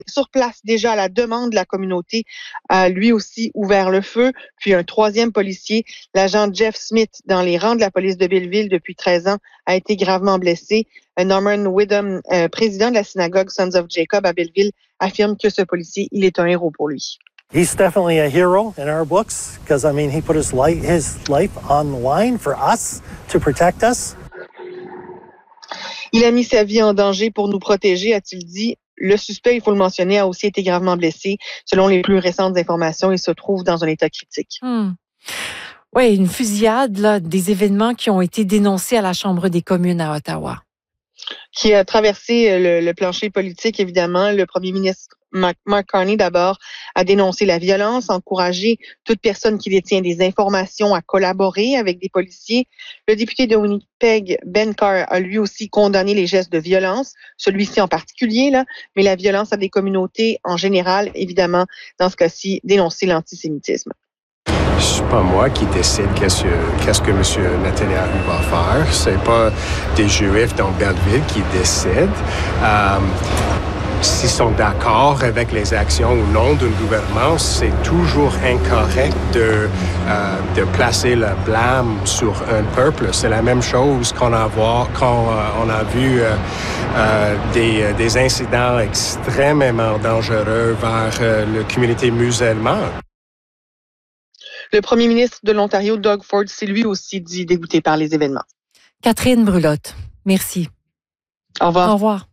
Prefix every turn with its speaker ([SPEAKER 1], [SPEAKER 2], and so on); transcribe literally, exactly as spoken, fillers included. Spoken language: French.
[SPEAKER 1] sur place déjà à la demande de la communauté, a lui aussi ouvert le feu. Puis un troisième policier, l'agent Jeff Smith, dans les rangs de la police de Belleville depuis treize ans, a été gravement blessé. Norman Widom, euh, président de la synagogue Sons of Jacob à Belleville, affirme que ce policier, il est un héros pour lui.
[SPEAKER 2] He's definitely a hero in our books because, I mean, he put his life, his life on the line for us to protect us.
[SPEAKER 1] Il a mis sa vie en danger pour nous protéger, a-t-il dit. Le suspect, il faut le mentionner, a aussi été gravement blessé. Selon les plus récentes informations, il se trouve dans un état critique.
[SPEAKER 3] Hmm. Oui, une fusillade, là, des événements qui ont été dénoncés à la Chambre des communes à Ottawa.
[SPEAKER 1] Qui a traversé le, le plancher politique, évidemment. Le premier ministre Mark, Mark Carney, d'abord, a dénoncé la violence, encouragé toute personne qui détient des informations à collaborer avec des policiers. Le député de Winnipeg, Ben Carr, a lui aussi condamné les gestes de violence, celui-ci en particulier, là, mais la violence à des communautés en général, évidemment, dans ce cas-ci, dénoncer l'antisémitisme.
[SPEAKER 4] C'est pas moi qui décide qu'est-ce, qu'est-ce que M. Netanyahu va faire. C'est pas des Juifs dans Belleville qui décident. Euh, S'ils sont d'accord avec les actions ou non d'un gouvernement, c'est toujours incorrect de, euh, de placer le blâme sur un peuple. C'est la même chose qu'on a, voir, quand euh, on a vu euh, euh, des, des incidents extrêmement dangereux vers euh, la communauté musulmane.
[SPEAKER 1] Le premier ministre de l'Ontario, Doug Ford, s'est lui aussi dit dégoûté par les événements.
[SPEAKER 3] Catherine Brulotte, merci.
[SPEAKER 1] Au revoir.
[SPEAKER 3] Au revoir.